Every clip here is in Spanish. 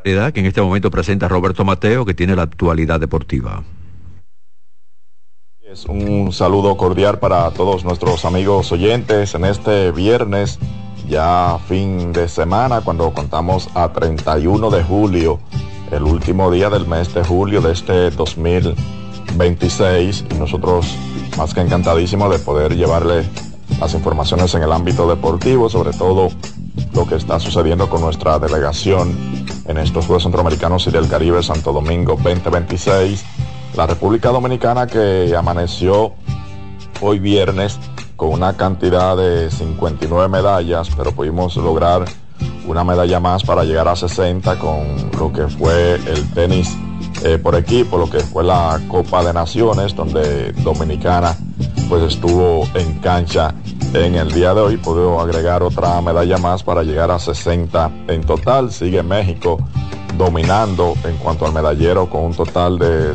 Que en este momento presenta Roberto Mateo, que tiene la actualidad deportiva. Un saludo cordial para todos nuestros amigos oyentes en este viernes, ya fin de semana, cuando contamos a 31 de julio, el último día del mes de julio de este 2026, y nosotros más que encantadísimos de poder llevarle las informaciones en el ámbito deportivo, sobre todo lo que está sucediendo con nuestra delegación en estos Juegos Centroamericanos y del Caribe Santo Domingo 2026. La República Dominicana, que amaneció hoy viernes con una cantidad de 59 medallas, pero pudimos lograr una medalla más para llegar a 60 con lo que fue el tenis por equipo, lo que fue la Copa de Naciones, donde Dominicana pues estuvo en cancha en el día de hoy. Pudo agregar otra medalla más para llegar a 60 en total. Sigue México dominando en cuanto al medallero con un total de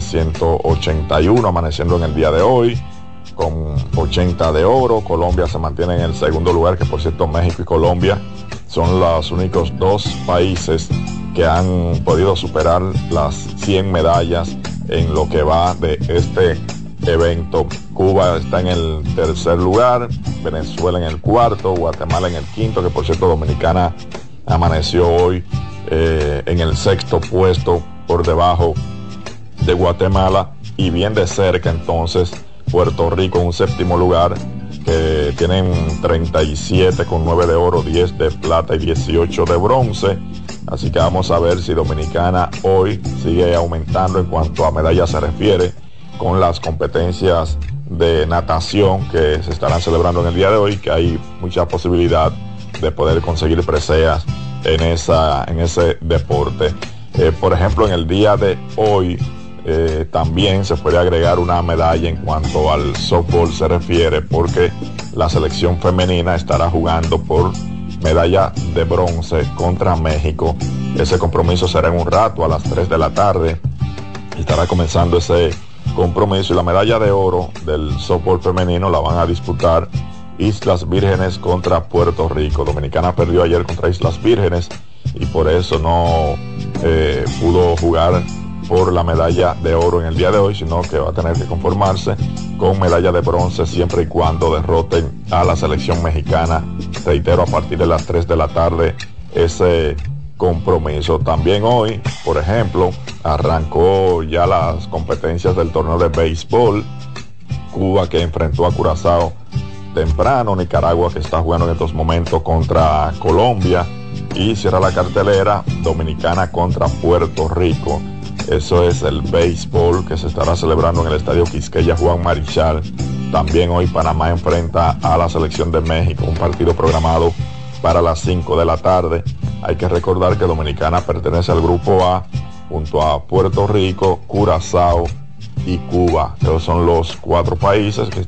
181, amaneciendo en el día de hoy con 80 de oro. Colombia se mantiene en el segundo lugar, que por cierto México y Colombia son los únicos dos países que han podido superar las 100 medallas en lo que va de este evento. Cuba está en el tercer lugar, Venezuela en el cuarto, Guatemala en el quinto, que por cierto Dominicana amaneció hoy en el sexto puesto, por debajo de Guatemala, y bien de cerca entonces Puerto Rico en un séptimo lugar, que tienen 37 con 9 de oro, 10 de plata y 18 de bronce. Así que vamos a ver si Dominicana hoy sigue aumentando en cuanto a medallas se refiere, con las competencias de natación que se estarán celebrando en el día de hoy, que hay mucha posibilidad de poder conseguir preseas en ese deporte. Por ejemplo, en el día de hoy también se puede agregar una medalla en cuanto al softball se refiere, porque la selección femenina estará jugando por medalla de bronce contra México. Ese compromiso será en un rato, a las 3 de la tarde. Estará comenzando ese compromiso, y la medalla de oro del softball femenino la van a disputar Islas Vírgenes contra Puerto Rico. Dominicana perdió ayer contra Islas Vírgenes y por eso no pudo jugar por la medalla de oro en el día de hoy, sino que va a tener que conformarse con medalla de bronce siempre y cuando derroten a la selección mexicana. Reitero, a partir de las 3 de la tarde ese compromiso. También hoy, por ejemplo, arrancó ya las competencias del torneo de béisbol. Cuba, que enfrentó a Curazao temprano, Nicaragua, que está jugando en estos momentos contra Colombia, y cierra la cartelera Dominicana contra Puerto Rico. Eso es el béisbol que se estará celebrando en el Estadio Quisqueya Juan Marichal. También hoy Panamá enfrenta a la selección de México, un partido programado para las 5 de la tarde. Hay que recordar que Dominicana pertenece al grupo A junto a Puerto Rico, Curazao y Cuba. Esos son los 4 países que